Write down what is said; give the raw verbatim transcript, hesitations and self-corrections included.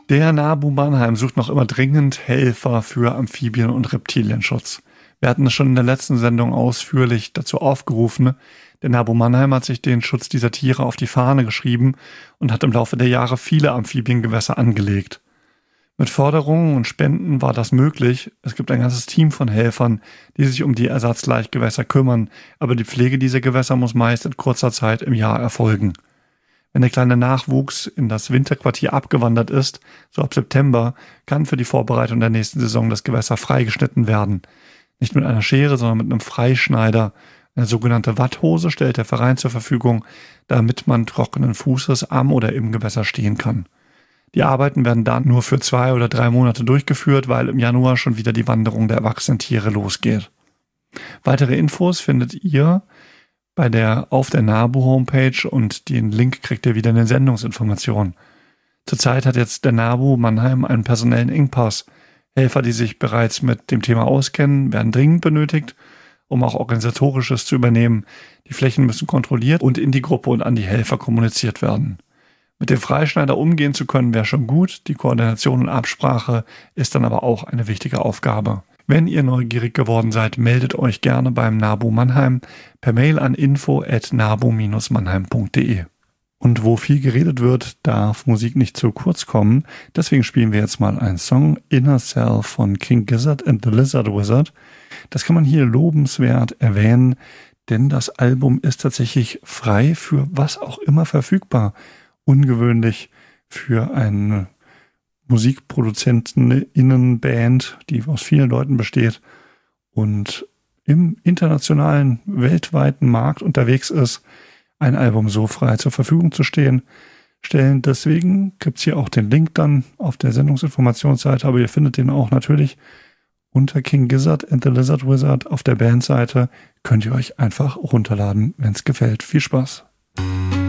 Der NABU Mannheim sucht noch immer dringend Helfer für Amphibien- und Reptilienschutz. Wir hatten es schon in der letzten Sendung ausführlich dazu aufgerufen. Der NABU Mannheim hat sich den Schutz dieser Tiere auf die Fahne geschrieben und hat im Laufe der Jahre viele Amphibiengewässer angelegt. Mit Förderungen und Spenden war das möglich. Es gibt ein ganzes Team von Helfern, die sich um die Ersatzlaichgewässer kümmern, aber die Pflege dieser Gewässer muss meist in kurzer Zeit im Jahr erfolgen. Wenn der kleine Nachwuchs in das Winterquartier abgewandert ist, so ab September, kann für die Vorbereitung der nächsten Saison das Gewässer freigeschnitten werden. Nicht mit einer Schere, sondern mit einem Freischneider. Eine sogenannte Watthose stellt der Verein zur Verfügung, damit man trockenen Fußes am oder im Gewässer stehen kann. Die Arbeiten werden dann nur für zwei oder drei Monate durchgeführt, weil im Januar schon wieder die Wanderung der erwachsenen Tiere losgeht. Weitere Infos findet ihr bei der auf der NABU-Homepage und den Link kriegt ihr wieder in den Sendungsinformationen. Zurzeit hat jetzt der NABU Mannheim einen personellen Engpass. Helfer, die sich bereits mit dem Thema auskennen, werden dringend benötigt, um auch Organisatorisches zu übernehmen. Die Flächen müssen kontrolliert und in die Gruppe und an die Helfer kommuniziert werden. Mit dem Freischneider umgehen zu können, wäre schon gut. Die Koordination und Absprache ist dann aber auch eine wichtige Aufgabe. Wenn ihr neugierig geworden seid, meldet euch gerne beim NABU Mannheim per Mail an info at nabu dash mannheim punkt de. Und wo viel geredet wird, darf Musik nicht zu kurz kommen. Deswegen spielen wir jetzt mal einen Song, Inner Self von King Gizzard and the Lizard Wizard. Das kann man hier lobenswert erwähnen, denn das Album ist tatsächlich frei für was auch immer verfügbar. Ungewöhnlich für eine Musikproduzenten-Innenband, die aus vielen Leuten besteht und im internationalen, weltweiten Markt unterwegs ist, ein Album so frei zur Verfügung zu stehen, stellen. Deswegen gibt es hier auch den Link dann auf der Sendungsinformationsseite, aber ihr findet den auch natürlich unter King Gizzard and the Lizard Wizard auf der Bandseite. Könnt ihr euch einfach runterladen, wenn es gefällt. Viel Spaß!